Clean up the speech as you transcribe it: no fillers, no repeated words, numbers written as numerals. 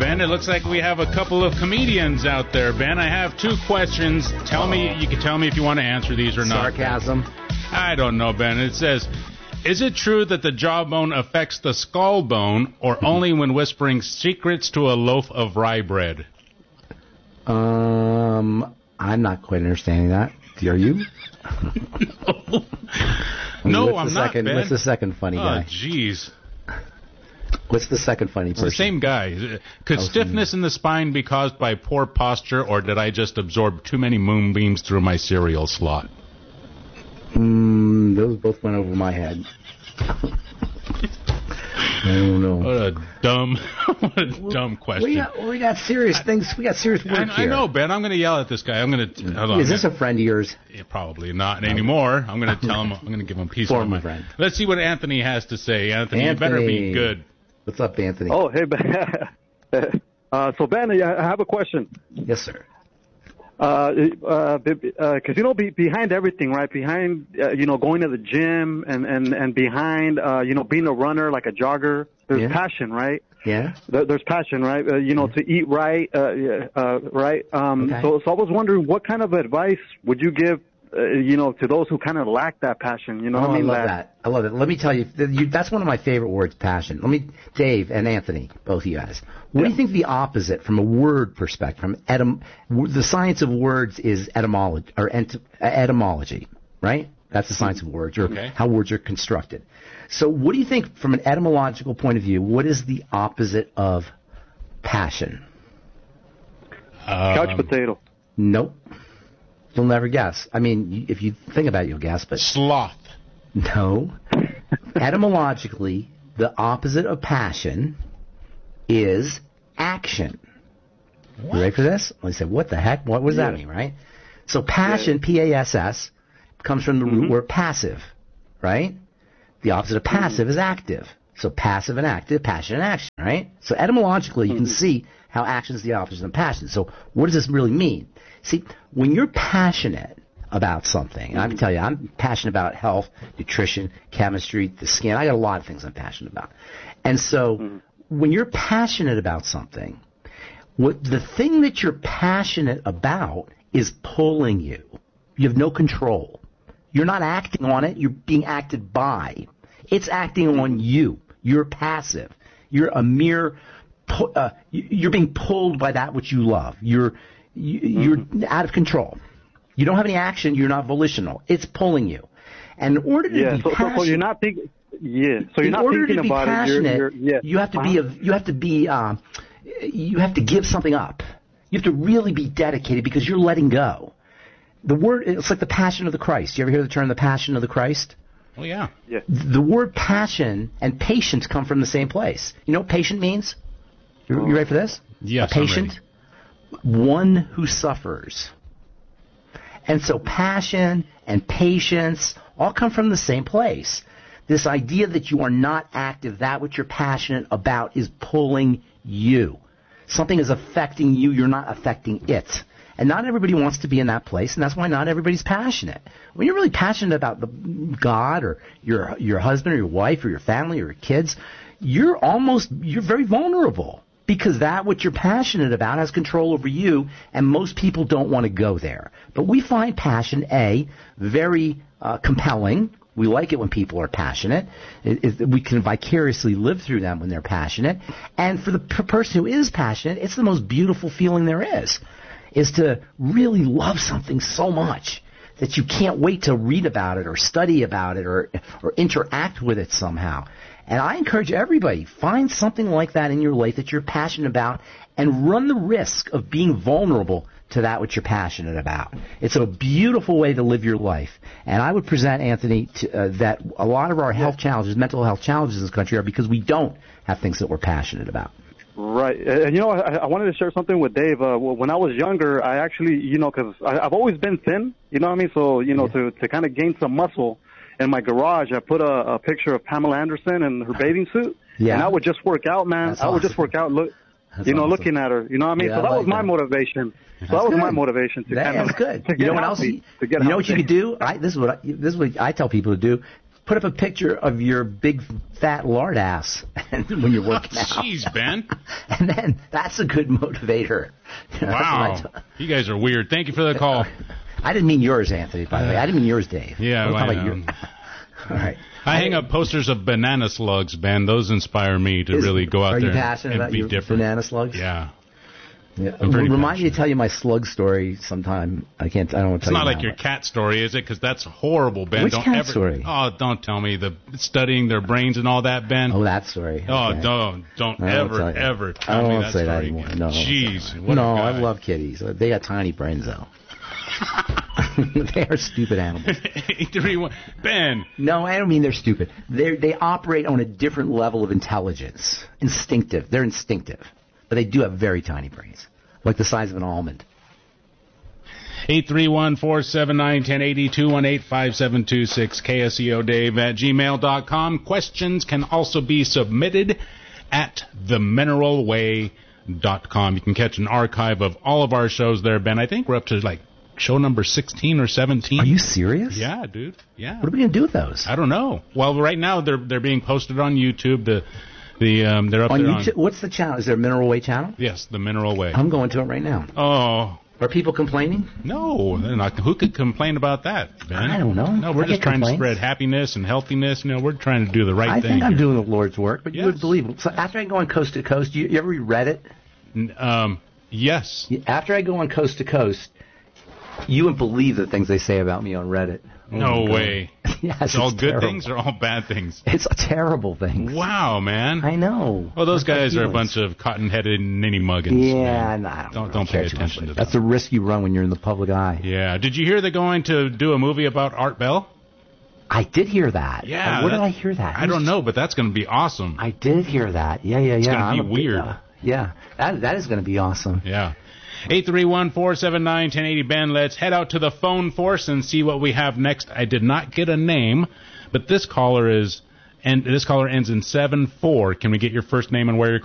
Ben. It looks like we have a couple of comedians out there, Ben. I have two questions. You can tell me if you want to answer these or not. Sarcasm. I don't know, Ben. It says, is it true that the jawbone affects the skull bone, or only when whispering secrets to a loaf of rye bread? I'm not quite understanding that. Are you? No, I'm not, Ben. What's the second funny guy? Oh, jeez. What's the second funny person? It's the same guy. Could stiffness in the spine be caused by poor posture, or did I just absorb too many moonbeams through my cereal slot? Those both went over my head. I don't know. What a dumb question. We got serious things. We got serious work here. I know, Ben. I'm going to yell at this guy. Is this a friend of yours? Yeah, probably not anymore. I'm going to tell him. I'm going to give him peace of mind. Friend. Let's see what Anthony has to say. Anthony, you better be good. What's up, Anthony? Oh, hey, Ben. So, Ben, I have a question. Yes, sir. Because behind everything, right? Behind going to the gym and behind being a runner, like a jogger, there's passion, right? Yeah. There's passion, right? To eat right, right? Okay. So I was wondering, what kind of advice would you give to those who kind of lack that passion? You know what I mean? I love it. Let me tell you, that's one of my favorite words, passion. Dave and Anthony, both of you guys. What do you think the opposite from a word perspective? The science of words is etymology, right? That's the science of words, or how words are constructed. So what do you think from an etymological point of view, what is the opposite of passion? Couch potato. Nope. You'll never guess. I mean, if you think about it, you'll guess, but... Sloth. No. Etymologically, the opposite of passion is action. What? You ready for this? Well, you say, what the heck? What does that mean, right? So passion, P-A-S-S, comes from the root word passive, right? The opposite of passive is active. So passive and active, passion and action, right? So etymologically, you can see how action is the opposite of passion. So what does this really mean? See, when you're passionate about something, and I can tell you, I'm passionate about health, nutrition, chemistry, the skin. I got a lot of things I'm passionate about. And so when you're passionate about something, the thing that you're passionate about is pulling you. You have no control. You're not acting on it. You're being acted by. It's acting on you. You're passive. You're a mere, you're being pulled by that which you love. You're out of control. You don't have any action. You're not volitional. It's pulling you. And in order to be passionate, so you're not thinking. Yeah. So you're not thinking about it. You have to give something up. You have to really be dedicated because you're letting go. The word, it's like the passion of the Christ. You ever hear the term the passion of the Christ? Oh, yeah. The word passion and patience come from the same place. You know what patient means? You ready for this? Yes, a patient? One who suffers. And so passion and patience all come from the same place. This idea that you are not active, that which you're passionate about is pulling you. Something is affecting you, you're not affecting it. And not everybody wants to be in that place, and that's why not everybody's passionate. When you're really passionate about God or your husband or your wife or your family or your kids, you're very vulnerable. Because that which you're passionate about has control over you, and most people don't want to go there. But we find passion, very compelling. We like it when people are passionate. We can vicariously live through them when they're passionate. And for the person who is passionate, it's the most beautiful feeling there is to really love something so much that you can't wait to read about it or study about it or interact with it somehow. And I encourage everybody, find something like that in your life that you're passionate about and run the risk of being vulnerable to that which you're passionate about. It's a beautiful way to live your life. And I would present, Anthony, that a lot of our health challenges, mental health challenges in this country are because we don't have things that we're passionate about. Right. And, I wanted to share something with Dave. When I was younger, I actually, because I've always been thin, you know what I mean? So, to kind of gain some muscle, in my garage, I put a picture of Pamela Anderson in her bathing suit, and I would just work out, man. That's I would awesome. just work out, Awesome. looking at her. You know what I mean? Yeah, so that I was like my that. motivation. That's So that was good. my motivation to That's good. to You get know what else? healthy. You know what you could do? This is what I tell people to do. Put up a picture of your big fat lard ass when you're working out. Jeez, Ben. And then that's a good motivator. Wow. You guys are weird. Thank you for the call. I didn't mean yours, Anthony, by the way. I didn't mean yours, Dave. Yeah, All right. I hang up posters of banana slugs, Ben. Those inspire me to really go out there Are you passionate about be your different. banana slugs? Yeah. Remind me to tell you my slug story sometime. I don't want to tell you. It's not like your cat story, is it? Because that's horrible, Ben. Which don't cat ever, story? Oh, don't tell me the studying their brains and all that, Ben. Oh, that story. Okay. Oh, don't ever tell me that story. That anymore. No. Jeez. No, I love kitties. They got tiny brains, though. They are stupid animals. 831 Ben. No, I don't mean they're stupid. They operate on a different level of intelligence. Instinctive. They're instinctive. But they do have very tiny brains, like the size of an almond. 831-479-1080, 218-5726, KSEODave@gmail.com. Questions can also be submitted at themineralway.com. You can catch an archive of all of our shows there, Ben. I think we're up to like show number 16 or 17. Are you serious? Yeah, dude. Yeah. What are we going to do with those? I don't know. Well, right now they're being posted on YouTube. They're up on there YouTube. What's the channel? Is there a Mineral Way channel? Yes, the Mineral Way. I'm going to it right now. Oh. Are people complaining? No, they're not. Who could complain about that, Ben? I don't know. No, we're just trying to spread happiness and healthiness. We're trying to do the right thing. I think I'm here. doing the Lord's work, but you would believe it. So after I go on Coast to Coast, you ever read it? Yes. After I go on Coast to Coast, you wouldn't believe the things they say about me on Reddit. No way. Yes, it's all good terrible. things or all bad things? It's terrible things. Wow, man. I know. Well, those guys are a bunch of cotton-headed ninny-muggins. Yeah, I don't pay attention to that. That's the risk you run when you're in the public eye. Yeah. Did you hear they're going to do a movie about Art Bell? I did hear that. Yeah. Where did I hear that? I don't know, but that's going to be awesome. I did hear that. Yeah. It's going to be weird. Yeah. That is going to be awesome. Yeah. 831-479-1080, Ben. Let's head out to the phone force and see what we have next. I did not get a name, but this caller ends in 74. Can we get your first name and where you're calling?